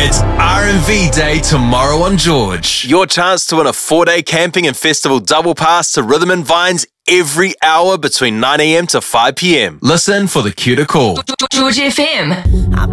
It's R&V Day tomorrow on George. Your chance to win a 4-day camping and festival double pass to Rhythm and Vines every hour between 9 a.m. to 5 p.m. Listen for the cue to call. George FM.